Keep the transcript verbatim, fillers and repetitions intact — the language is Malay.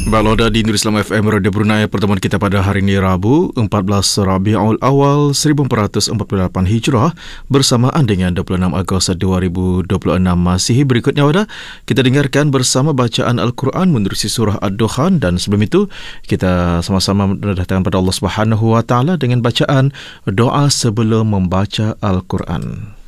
Baloda di Nur Islam F M Radio Brunei. Pertemuan kita pada hari ini Rabu empat belas Rabiul Awal seribu empat ratus empat puluh lapan Hijrah bersamaan dengan dua puluh enam Ogos dua ribu dua puluh enam Masihi. Berikutnya wadah kita dengarkan bersama bacaan Al-Quran menerusi surah Ad-Dukhan, dan sebelum itu kita sama-sama mendatangkan pada Allah Subhanahu Wa Taala dengan bacaan doa sebelum membaca Al-Quran.